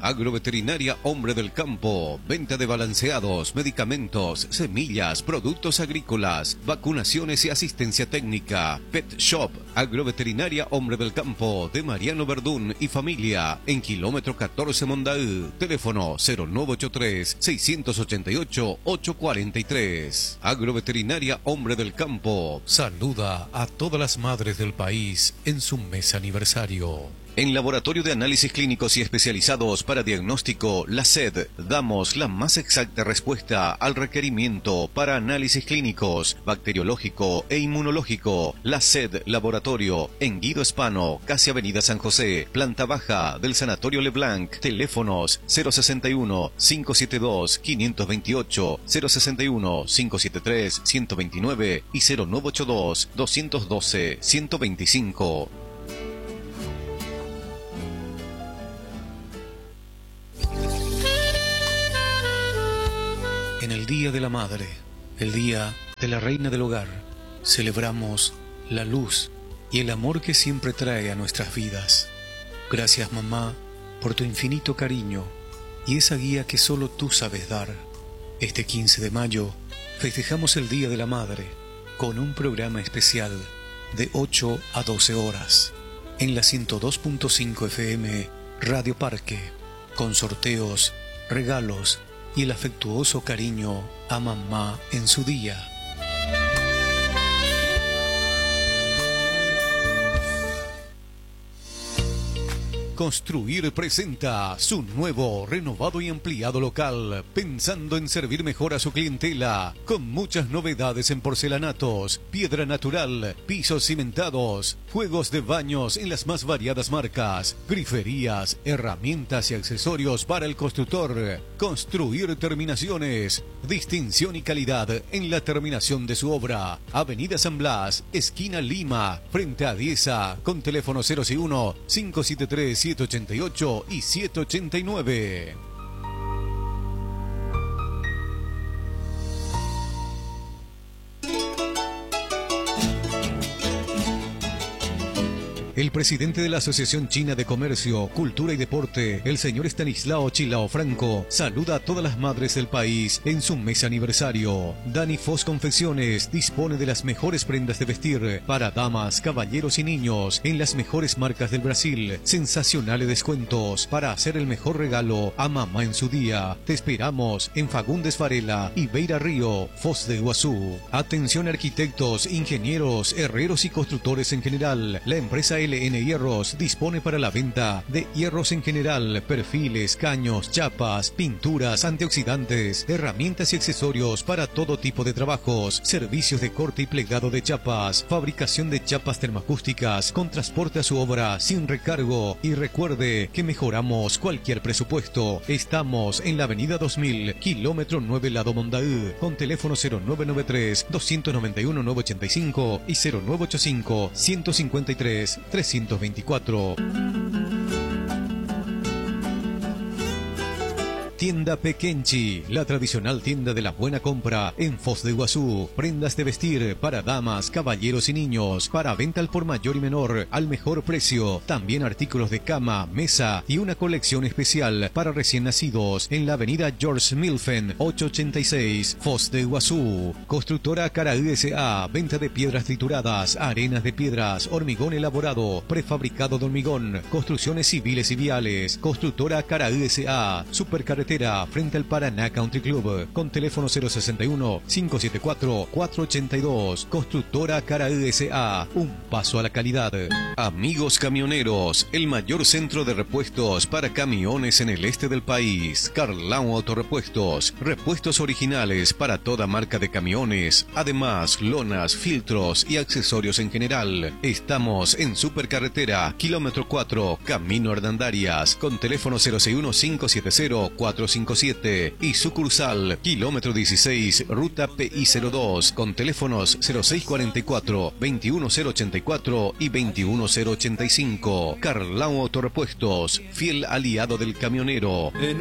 Agroveterinaria Hombre del Campo. Venta de balanceados, medicamentos, semillas, productos agrícolas, vacunaciones y asistencia técnica. Pet Shop. Agroveterinaria Hombre del Campo de Mariano Verdún y familia en kilómetro 14 Mondaú. Teléfono 0983-688-843. Agroveterinaria Hombre del Campo saluda a todas las madres del país en su mes aniversario. En Laboratorio de Análisis Clínicos y Especializados para Diagnóstico, la SED, damos la más exacta respuesta al requerimiento para análisis clínicos, bacteriológico e inmunológico. La SED Laboratorio, en Guido Hispano, casi Avenida San José, planta baja del Sanatorio Leblanc. Teléfonos 061-572-528, 061-573-129 y 0982-212-125. En el Día de la Madre, el Día de la Reina del Hogar, celebramos la luz y el amor que siempre trae a nuestras vidas. Gracias, mamá, por tu infinito cariño y esa guía que solo tú sabes dar. Este 15 de mayo festejamos el Día de la Madre con un programa especial de 8 a 12 horas en la 102.5 FM Radio Parque, con sorteos, regalos y el afectuoso cariño a mamá en su día. Construir presenta su nuevo, renovado y ampliado local, pensando en servir mejor a su clientela, con muchas novedades en porcelanatos, piedra natural, pisos cimentados, juegos de baños en las más variadas marcas, griferías, herramientas y accesorios para el constructor. Construir Terminaciones, distinción y calidad en la terminación de su obra. Avenida San Blas, esquina Lima, frente a Dieza, con teléfono 061-573-788 y 789. El presidente de la Asociación China de Comercio, Cultura y Deporte, el señor Estanislao Chilao Franco, saluda a todas las madres del país en su mes aniversario. Dani Foz Confecciones dispone de las mejores prendas de vestir para damas, caballeros y niños en las mejores marcas del Brasil. Sensacionales descuentos para hacer el mejor regalo a mamá en su día. Te esperamos en Fagundes Varela y Beira Río, Foz de Iguazú. Atención arquitectos, ingenieros, herreros y constructores en general. La empresa LN Hierros dispone para la venta de hierros en general, perfiles, caños, chapas, pinturas, antioxidantes, herramientas y accesorios para todo tipo de trabajos, servicios de corte y plegado de chapas, fabricación de chapas termoacústicas con transporte a su obra sin recargo. Y recuerde que mejoramos cualquier presupuesto. Estamos en la avenida 2000, kilómetro 9 Lado Mondaú, con teléfono 0993-291-985 y 0985-153-324. Tienda Pequenchi, la tradicional tienda de la buena compra en Foz de Iguazú. Prendas de vestir para damas, caballeros y niños, para venta al por mayor y menor, al mejor precio. También artículos de cama, mesa y una colección especial para recién nacidos en la avenida George Milfen, 886, Foz de Iguazú. Constructora Caraí S.A., venta de piedras trituradas, arenas de piedras, hormigón elaborado, prefabricado de hormigón, construcciones civiles y viales. Constructora Caraí S.A., supercarretera frente al Paraná Country Club, con teléfono 061-574-482. Constructora Caraí S.A., un paso a la calidad. Amigos camioneros, el mayor centro de repuestos para camiones en el este del país. Carlão Autorepuestos, repuestos originales para toda marca de camiones, además lonas, filtros y accesorios en general. Estamos en Supercarretera, kilómetro 4, Camino Hernandarias, con teléfono 061-570-457 y sucursal, kilómetro 16, ruta PI02, con teléfonos 0644-21084 y 21085. Carlão Autorepuestos, fiel aliado del camionero.